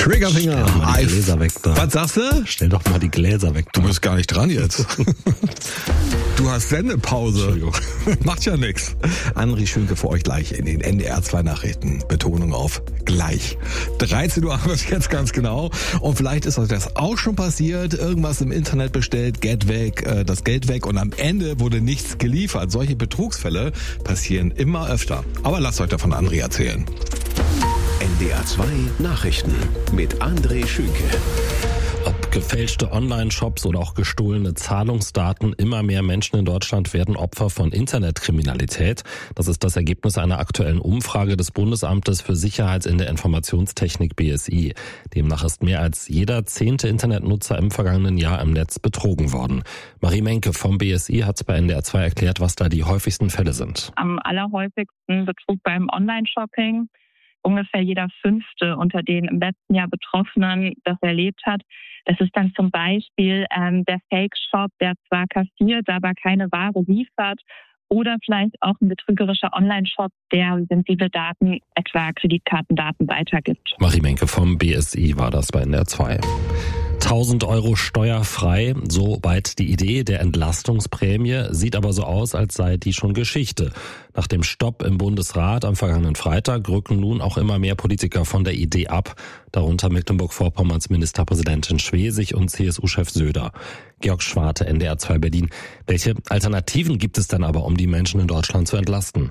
Triggerfinger. Stell doch mal die Gläser weg da. Was sagst du? Stell doch mal die Gläser weg da. Du bist gar nicht dran jetzt. Du hast Sendepause. Entschuldigung. Macht ja nix. André Schünke für euch gleich in den NDR 2 Nachrichten. Betonung auf gleich. 13 Uhr haben wir es jetzt ganz genau. Und vielleicht ist euch das auch schon passiert. Irgendwas im Internet bestellt, das Geld weg und am Ende wurde nichts geliefert. Solche Betrugsfälle passieren immer öfter. Aber lasst euch davon André erzählen. NDR 2 Nachrichten mit André Schünke. Ob gefälschte Online-Shops oder auch gestohlene Zahlungsdaten, immer mehr Menschen in Deutschland werden Opfer von Internetkriminalität. Das ist das Ergebnis einer aktuellen Umfrage des Bundesamtes für Sicherheit in der Informationstechnik BSI. Demnach ist mehr als jeder 10. Internetnutzer im vergangenen Jahr im Netz betrogen worden. Marie Menke vom BSI hat bei NDR 2 erklärt, was da die häufigsten Fälle sind. Am allerhäufigsten Betrug beim Online-Shopping. Ungefähr jeder 5. unter den im letzten Jahr Betroffenen das erlebt hat. Das ist dann zum Beispiel der Fake-Shop, der zwar kassiert, aber keine Ware liefert. Oder vielleicht auch ein betrügerischer Online-Shop, der sensible Daten, etwa Kreditkartendaten, weitergibt. Marie Menke vom BSI war das bei NDR 2. 1.000 € steuerfrei, so weit die Idee der Entlastungsprämie, sieht aber so aus, als sei die schon Geschichte. Nach dem Stopp im Bundesrat am vergangenen Freitag rücken nun auch immer mehr Politiker von der Idee ab, darunter Mecklenburg-Vorpommerns Ministerpräsidentin Schwesig und CSU-Chef Söder. Georg Schwarte, NDR 2 Berlin. Welche Alternativen gibt es dann aber, um die Menschen in Deutschland zu entlasten?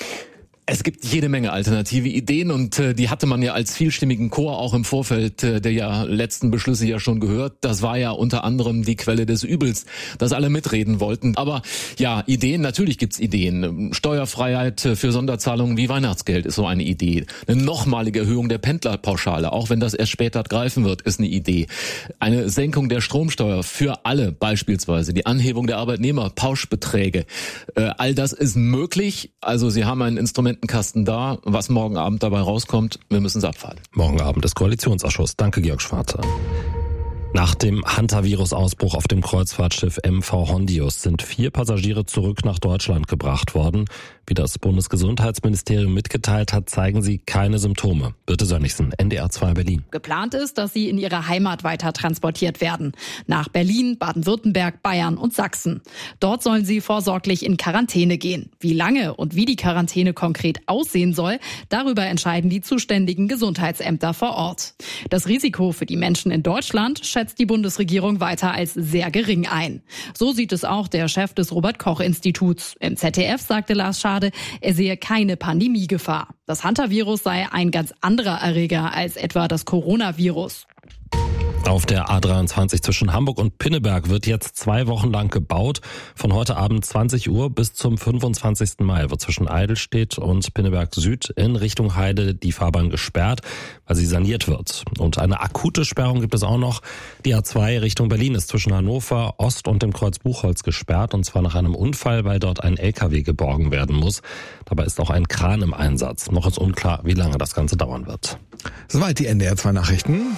Es gibt jede Menge alternative Ideen und die hatte man ja als vielstimmigen Chor auch im Vorfeld der letzten Beschlüsse ja schon gehört. Das war ja unter anderem die Quelle des Übels, dass alle mitreden wollten. Aber ja, Ideen, natürlich gibt's Ideen. Steuerfreiheit für Sonderzahlungen wie Weihnachtsgeld ist so eine Idee. Eine nochmalige Erhöhung der Pendlerpauschale, auch wenn das erst später greifen wird, ist eine Idee. Eine Senkung der Stromsteuer für alle beispielsweise, die Anhebung der Arbeitnehmerpauschbeträge. All das ist möglich. Also Sie haben ein Instrumentenkasten da. Was morgen Abend dabei rauskommt, wir müssen es abwarten. Morgen Abend ist Koalitionsausschuss. Danke, Georg Schwarte. Nach dem Hantavirus-Ausbruch auf dem Kreuzfahrtschiff MV Hondius sind 4 Passagiere zurück nach Deutschland gebracht worden. Wie das Bundesgesundheitsministerium mitgeteilt hat, zeigen sie keine Symptome. Birte Sönnigsen, NDR 2 Berlin. Geplant ist, dass sie in ihre Heimat weiter transportiert werden. Nach Berlin, Baden-Württemberg, Bayern und Sachsen. Dort sollen sie vorsorglich in Quarantäne gehen. Wie lange und wie die Quarantäne konkret aussehen soll, darüber entscheiden die zuständigen Gesundheitsämter vor Ort. Das Risiko für die Menschen in Deutschland schätzt die Bundesregierung weiter als sehr gering ein. So sieht es auch der Chef des Robert-Koch-Instituts. Im ZDF sagte Lars Schade, er sehe keine Pandemiegefahr. Das Hantavirus sei ein ganz anderer Erreger als etwa das Coronavirus. Auf der A23 zwischen Hamburg und Pinneberg wird jetzt 2 Wochen lang gebaut. Von heute Abend 20 Uhr bis zum 25. Mai wird zwischen Eidelstedt und Pinneberg Süd in Richtung Heide die Fahrbahn gesperrt, weil sie saniert wird. Und eine akute Sperrung gibt es auch noch. Die A2 Richtung Berlin ist zwischen Hannover Ost und dem Kreuz Buchholz gesperrt, und zwar nach einem Unfall, weil dort ein LKW geborgen werden muss. Dabei ist auch ein Kran im Einsatz. Noch ist unklar, wie lange das Ganze dauern wird. Soweit die NDR 2 Nachrichten.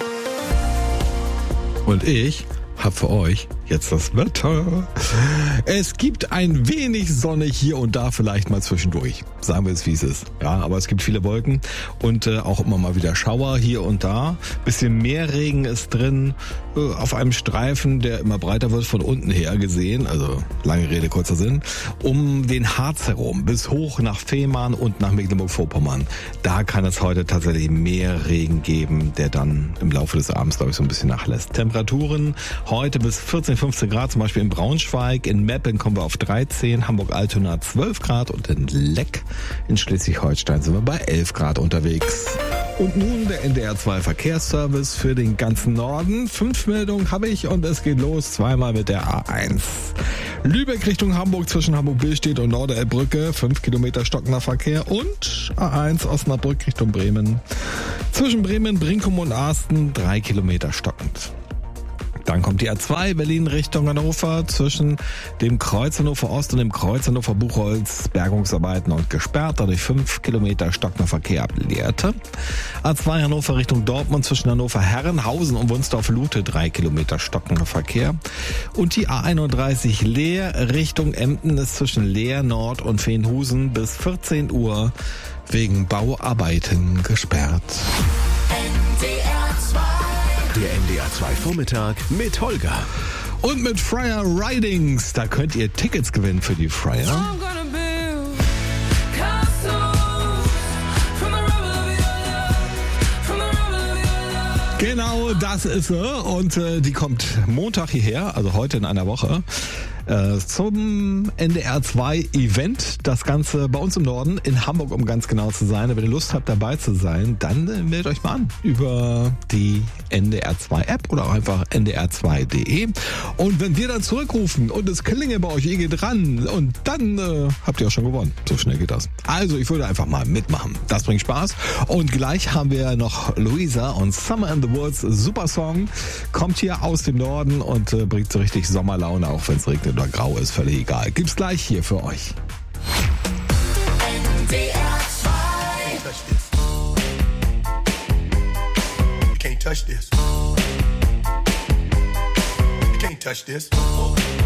Und ich habe für euch jetzt das Wetter. Es gibt ein wenig Sonne hier und da vielleicht mal zwischendurch. Sagen wir es, wie es ist. Ja, aber es gibt viele Wolken und auch immer mal wieder Schauer hier und da. Bisschen mehr Regen ist drin. Auf einem Streifen, der immer breiter wird, von unten her gesehen. Also lange Rede, kurzer Sinn. Um den Harz herum bis hoch nach Fehmarn und nach Mecklenburg-Vorpommern. Da kann es heute tatsächlich mehr Regen geben, der dann im Laufe des Abends, glaube ich, so ein bisschen nachlässt. Temperaturen heute bis 14, 15 Grad, zum Beispiel in Braunschweig. In Meppen kommen wir auf 13, Hamburg-Altona 12 Grad und in Leck in Schleswig-Holstein sind wir bei 11 Grad unterwegs. Und nun der NDR 2 Verkehrsservice für den ganzen Norden. 5 Meldungen habe ich und es geht los zweimal mit der A1. Lübeck Richtung Hamburg zwischen Hamburg-Billstedt und Norderelbbrücke 5 Kilometer stockender Verkehr und A1 Osnabrück Richtung Bremen. Zwischen Bremen, Brinkum und Asten 3 Kilometer stockend. Dann kommt die A2 Berlin Richtung Hannover zwischen dem Kreuz Hannover Ost und dem Kreuz Hannover Buchholz Bergungsarbeiten und gesperrt, dadurch 5 Kilometer stockender Verkehr ab Lehrte. A2 Hannover Richtung Dortmund zwischen Hannover Herrenhausen und Wunsdorf-Lute 3 Kilometer stockender Verkehr. Und die A31 Leer Richtung Emden ist zwischen Leer Nord und Veenhusen bis 14 Uhr wegen Bauarbeiten gesperrt. NDR 2 Der NDR 2 Vormittag mit Holger. Und mit Fryer Ridings, da könnt ihr Tickets gewinnen für die Fryer. Genau, das ist sie. Und die kommt Montag hierher, also heute in einer Woche, zum NDR 2 Event. Das Ganze bei uns im Norden, in Hamburg, um ganz genau zu sein. Wenn ihr Lust habt, dabei zu sein, dann meldet euch mal an über die NDR 2 App oder auch einfach ndr2.de. Und wenn wir dann zurückrufen und es klingelt bei euch, ihr geht ran und dann habt ihr auch schon gewonnen. So schnell geht das. Also ich würde einfach mal mitmachen. Das bringt Spaß. Und gleich haben wir noch Luisa und Summer in the Woods. Super Song. Kommt hier aus dem Norden und bringt so richtig Sommerlaune, auch wenn es regnet oder grau ist. Völlig egal. Gibt's gleich hier für euch. NDR 2. You can't touch this. You can't touch this.